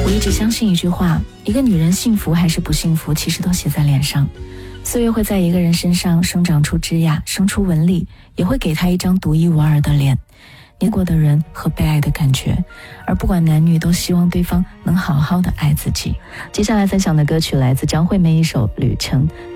我一直相信一句话，一个女人幸福还是不幸福，其实都写在脸上。岁月会在一个人身上生长出枝桠，生出纹理，也会给她一张独一无二的脸，念过的人和被爱的感觉，而不管男女都希望对方能好好的爱自己。接下来分享的歌曲来自张惠妹一首《旅程》，